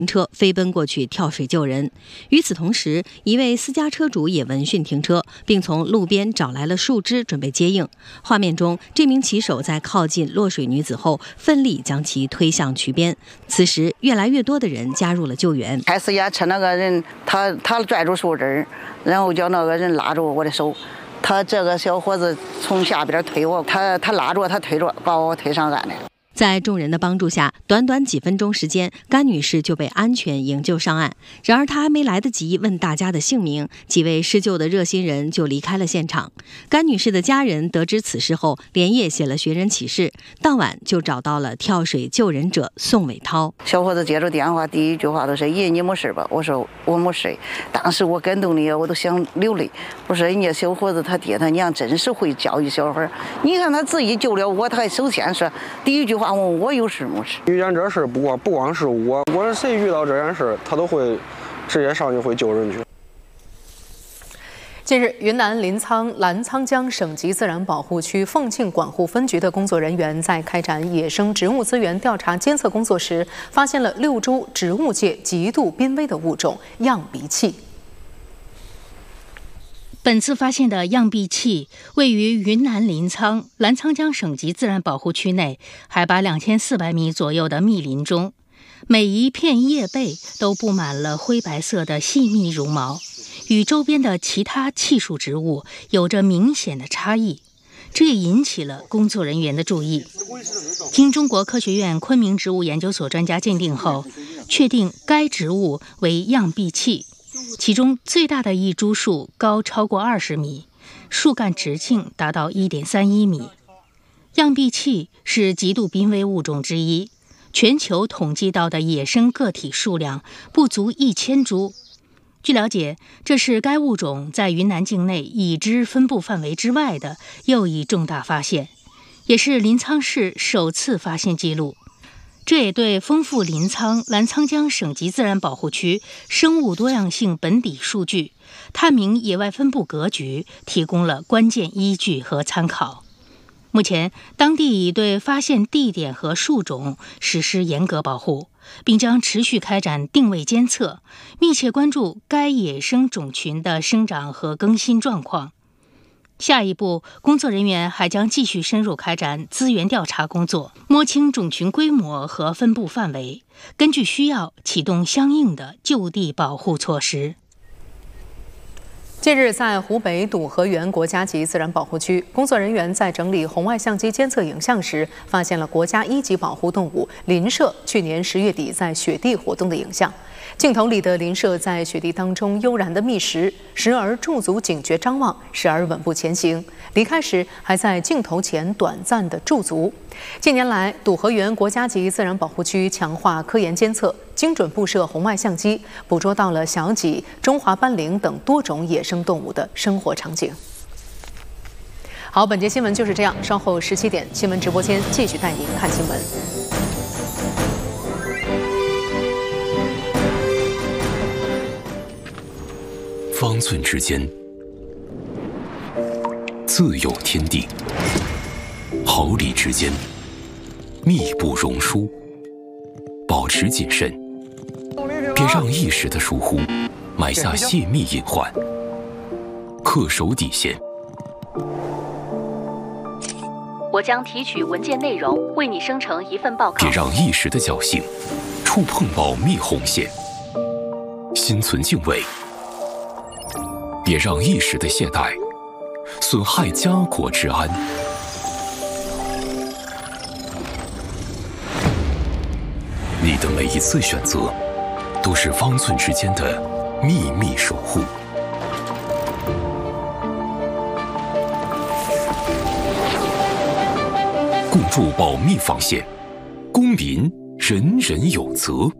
车飞奔过去跳水救人。与此同时，一位私家车主也闻讯停车，并从路边找来了树枝准备接应。画面中，这名骑手在靠近落水女子后，奋力将其推向渠边。此时，越来越多的人加入了救援。 开始也趁那个人他拽住树枝，然后叫那个人拉住我的手。他这个小伙子从下边推我，他拉住他推着，把我推上岸来了。 在众人的帮助下，短短几分钟时间，甘女士就被安全营救上岸。然而，她还没来得及问大家的姓名，几位施救的热心人就离开了现场。甘女士的家人得知此事后，连夜写了寻人启事，当晚就找到了跳水救人者宋伟涛。 小伙子接着电话，第一句话都是：“爷，你没事吧？”我说：“我没事。”当时我感动的我都想流泪。我说：“人家小伙子他爹他娘真是会教育小孩，你看他自己救了我，他还首先是第一句话问我有事没事。” 遇见这事不光是我是谁遇到这件事，他都会直接上去会救人去。 近日，云南临沧澜沧江省级自然保护区凤庆管护分局的工作人员在开展野生植物资源调查监测工作时，发现了6株植物界极度濒危的物种漾鼻气。 本次发现的漾鼻气位于云南临沧澜沧江省级自然保护区内海拔2400米左右的密林中，每一片叶背都布满了灰白色的细密绒毛，与周边的其他气树植物有着明显的差异，这也引起了工作人员的注意。经中国科学院昆明植物研究所专家鉴定后，确定该植物为漾鼻气。其中最大的一株树高超过20米，树干直径达到1.31米。漾鼻气是极度濒危物种之一，全球统计到的野生个体数量不足1000株。据了解，这是该物种在云南境内已知分布范围之外的又一重大发现，也是临沧市首次发现记录。这也对丰富临沧澜沧江省级自然保护区生物多样性本底数据、探明野外分布格局提供了关键依据和参考。目前，当地已对发现地点和树种实施严格保护，并将持续开展定位监测，密切关注该野生种群的生长和更新状况。下一步，工作人员还将继续深入开展资源调查工作，摸清种群规模和分布范围，根据需要启动相应的就地保护措施。 近日，在湖北笃河源国家级自然保护区，工作人员在整理红外相机监测影像时，发现了国家1级保护动物林麝去年10月底在雪地活动的影像。镜头里的林麝在雪地当中悠然地觅食，时而驻足警觉张望，时而稳步前行，离开时还在镜头前短暂地驻足。近年来，笃河源国家级自然保护区强化科研监测，精准布设红外相机，捕捉到了小麂、中华斑羚等多种野生动物的生活场景。好，本节新闻就是这样，稍后17点，新闻直播间继续带您看新闻。 方寸之间，自有天地；毫厘之间，密不容疏。保持谨慎，别让一时的疏忽埋下泄密隐患。恪守底线。 我将提取文件内容，为你生成一份报告。 别让一时的侥幸触碰保密红线。心存敬畏。别让一时的懈怠损害家国之安。你的每一次选择，都是方寸之间的秘密守护。共筑保密防线，公民人人有责。